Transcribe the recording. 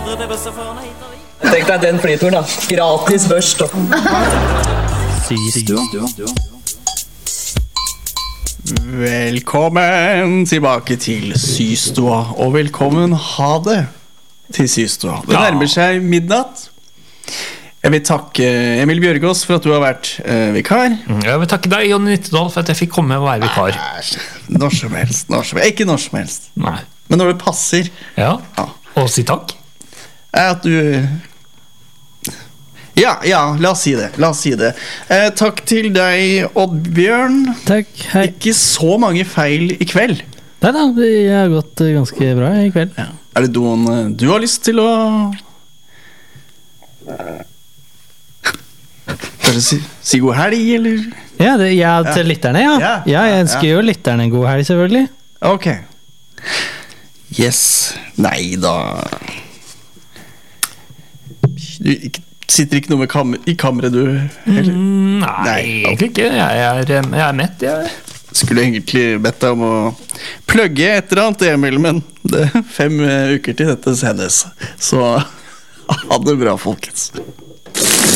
Tenk deg den flyturen da. Gratis først. Systua. Velkommen tilbake til Systua, og velkommen ha det til Systua. Det nærmer seg midnatt. Jeg vil takke Emil Bjørgaas for at du har vært vikar. Jeg vil takke deg, Jonny Nittedal, for at jeg fikk komme og være vikar. Når som helst. Ikke når som helst. Nei. Men når det passer. Ja, og si takk. At du... Ja, la oss si det. Takk til deg, Oddbjørn. Takk, hei. Ikke så mange feil i kveld. Neida, det har gått ganske bra i kveld. Ja. Er det noen du har lyst til å... Kanskje si god helg, eller? Ja, til lytterne, ja. Ja, jeg ønsker jo lytterne en god helg, selvfølgelig. Ok. Yes. Nei da. Du sitter ikke noe i kammeret, du? Eller? Nei, egentlig ikke. Jeg er mett, jeg. Skulle egentlig bedt deg om å plugge et eller annet, Emil, men det er 5 uker til dette sendes. Så ha det bra, folkens.